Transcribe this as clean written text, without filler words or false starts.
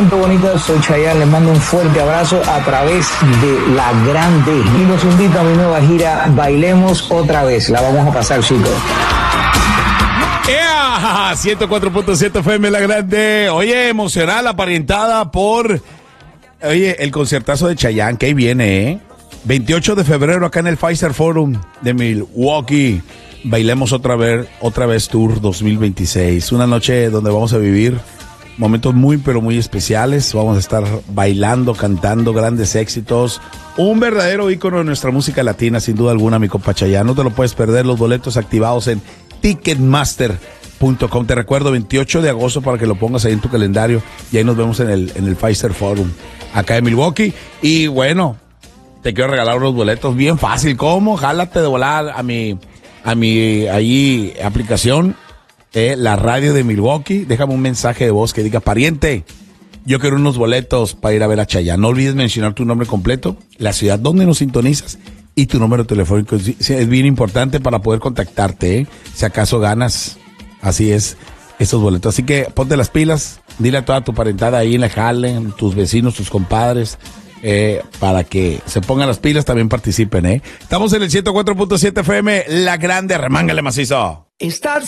gente bonita, soy Chayanne, les mando un fuerte abrazo a través de La Grande y los invito a mi nueva gira Bailemos Otra Vez. La vamos a pasar, chicos. 104.7 FM La Grande. Oye, emocionada la parientada por... Oye, el concertazo de Chayanne, que ahí viene, ¿eh? 28 de febrero acá en el Pfizer Forum de Milwaukee. Bailemos otra vez Tour 2026. Una noche donde vamos a vivir momentos muy, pero muy especiales. Vamos a estar bailando, cantando grandes éxitos. Un verdadero ícono de nuestra música latina, sin duda alguna, mi compa Chayanne. No te lo puedes perder. Los boletos activados en Ticketmaster.com. Te recuerdo, 28 de agosto para que lo pongas ahí en tu calendario. Y ahí nos vemos en el Pfizer Forum, acá en Milwaukee. Y bueno, te quiero regalar unos boletos bien fácil. ¿Cómo? Jálate de volar a mi ahí aplicación, la radio de Milwaukee. Déjame un mensaje de voz que diga: pariente, yo quiero unos boletos para ir a ver a Chayanne. No olvides mencionar tu nombre completo, la ciudad donde nos sintonizas y tu número telefónico. Es bien importante para poder contactarte, si acaso ganas, así es, esos boletos. Así que ponte las pilas, dile a toda tu parentada ahí en la jale, tus vecinos, tus compadres, para que se pongan las pilas, también participen, Estamos en el 104.7 FM, La Grande, remángale macizo.